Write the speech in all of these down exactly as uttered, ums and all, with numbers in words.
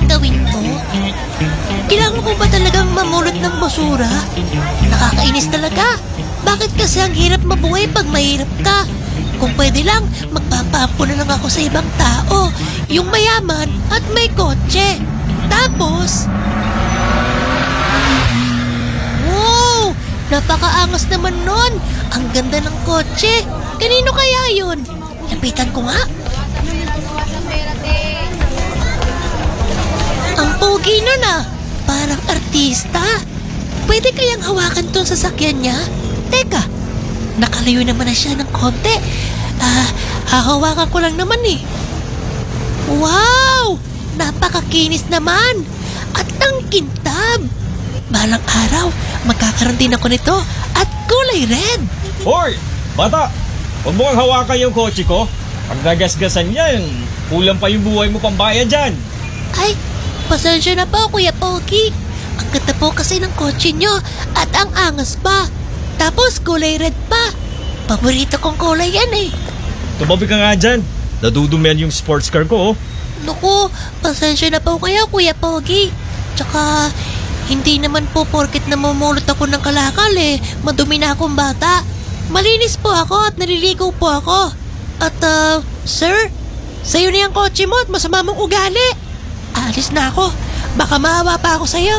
gagawin ko? Kailangan ko ba talagang mamulot ng basura? Nakakainis talaga. Bakit kasi ang hirap mabuhay pag mahirap ka? Kung pwede lang, magpapampo na lang ako sa ibang tao. Yung mayaman at may kotse. Tapos... Wow! Napakaangas naman nun. Ang ganda ng kotse. Kanino kaya yun? Lapitan ko nga. Ang pogi nun ah. Parang artista. Pwede kayang hawakan tong sasakyan niya? Teka, nakalayo naman na siya ng konti. Ah, hahawakan ko lang naman eh. Wow! Napakakinis naman. At ang kintab. Balang araw, magkakaroon din ako nito at kulay red. Hoy! Bata! Huwag mo kang hawakan yung kotse ko. Pag nagasgasan yan, kulang pa yung buhay mo pambayad dyan. Ay, pasensya na po, Kuya Pogi. Ang ganda po kasi ng kotse nyo at ang angas pa. Tapos kulay red pa. Paborito kong kulay yan eh. Tumabi ka nga dyan. Nadudumihan yung sports car ko, oh. Naku, pasensya na po kayo, Kuya Pogi. Tsaka, hindi naman po porket namumulot ako ng kalakal eh. Madumi na akong bata. Malinis po ako at naliligo po ako. At, uh, sir, sa'yo na yung kotse mo at masama mong ugali. Alis na ako. Baka maawa pa ako sa'yo.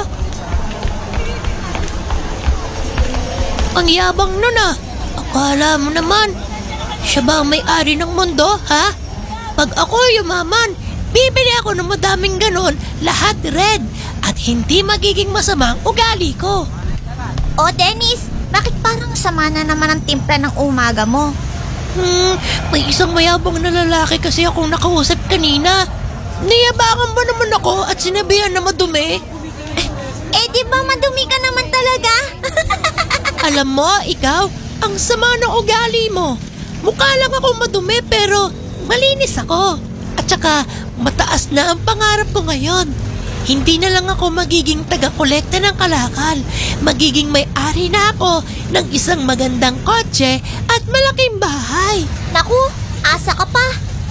Ang yabang nun ah. Akala mo naman, siya ba ang may-ari ng mundo, ha? Pag ako yumaman, bibili ako ng madaming ganon, lahat red, at hindi magiging masama ang ugali ko. O Dennis, bakit parang sama na naman ang timpla ng umaga mo? Hmm, may isang mayabang na lalaki kasi akong nakausap kanina. Niyabangan ba naman ako at sinabihan na madumi? Eh di ba madumi ka naman talaga? Alam mo, ikaw, ang sama ng ugali mo. Mukha lang ako madumi pero malinis ako. At saka mataas na ang pangarap ko ngayon. Hindi na lang ako magiging taga-kolekta ng kalakal. Magiging may-ari na ako ng isang magandang kotse at malaking bahay. Naku, asa ka pa.